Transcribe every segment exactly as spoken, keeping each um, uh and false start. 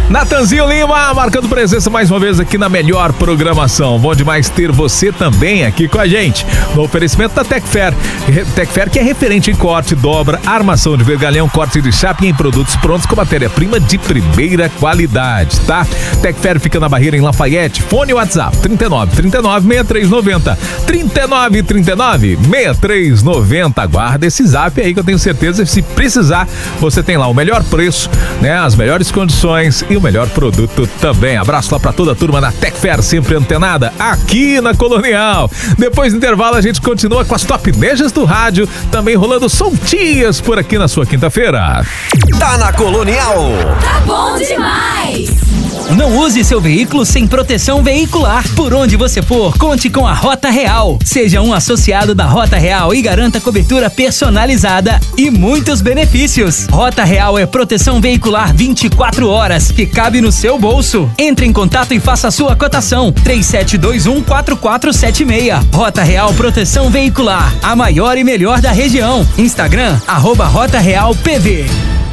Natanzinho Lima, marcando presença mais uma vez aqui na melhor programação. Bom demais ter você também aqui com a gente. No oferecimento da Tecfer. Tecfer que é referente em corte, dobra, armação de vergalhão, corte de chapa e em produtos prontos com matéria-prima de primeira qualidade, tá? Tecfer fica na Barreira em Lafayette. Fone WhatsApp trinta e nove, trinta e nove, sessenta e três noventa. trinta e nove, trinta e nove, sessenta e três noventa. Guarda esse zap aí que eu tenho certeza que se precisar, você tem lá o melhor preço, né? As melhores condições e o melhor produto também. Abraço lá pra toda a turma da Tecfer, sempre antenada aqui na Colonial. Depois do intervalo a gente continua com as top nejas do rádio, também rolando soltinhas por aqui na sua quinta-feira. Tá na Colonial. Tá bom demais. Não use seu veículo sem proteção veicular. Por onde você for, conte com a Rota Real. Seja um associado da Rota Real e garanta cobertura personalizada e muitos benefícios. Rota Real é proteção veicular vinte e quatro horas, que cabe no seu bolso. Entre em contato e faça a sua cotação. três sete dois um, quatro quatro sete seis. Rota Real Proteção Veicular, a maior e melhor da região. Instagram, arroba Rota Real P V.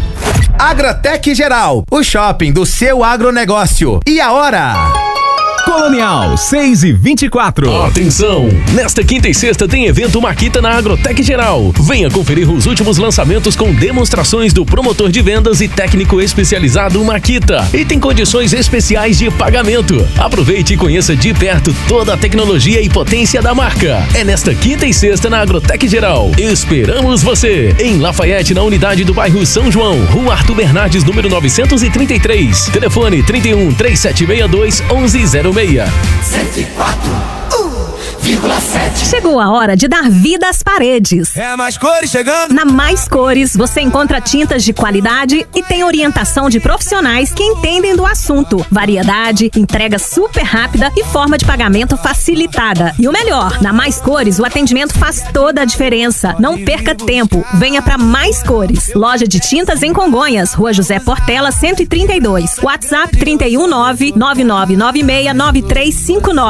Agratec Geral, o shopping do seu agronegócio. E a hora? Colonial, seis e vinte e quatro. Atenção! Nesta quinta e sexta tem evento Maquita na Agrotec Geral. Venha conferir os últimos lançamentos com demonstrações do promotor de vendas e técnico especializado Maquita. E tem condições especiais de pagamento. Aproveite e conheça de perto toda a tecnologia e potência da marca. É nesta quinta e sexta na Agrotec Geral. Esperamos você! Em Lafayette, na unidade do bairro São João, Rua Arthur Bernardes, número novecentos e trinta e três. Telefone trinta e um, três sete seis dois, onze zero seis. cento e quatro vírgula sete. Chegou a hora de dar vida às paredes. É a Mais Cores chegando. Na Mais Cores, você encontra tintas de qualidade e tem orientação de profissionais que entendem do assunto. Variedade, entrega super rápida e forma de pagamento facilitada. E o melhor, na Mais Cores, o atendimento faz toda a diferença. Não perca tempo. Venha para Mais Cores. Loja de tintas em Congonhas, Rua José Portela, cento e trinta e dois. WhatsApp trinta e um, nove nove nove nove seis nove três cinco nove.